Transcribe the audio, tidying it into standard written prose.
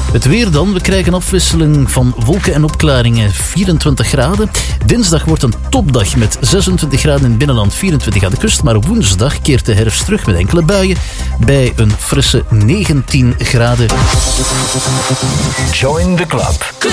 Het weer dan. We krijgen afwisseling van wolken en opklaringen. 24 graden. Dinsdag wordt een topdag met 26 graden in het binnenland, 24 aan de kust. Maar woensdag keert de herfst terug met enkele buien bij een frisse 19 graden. Join the club.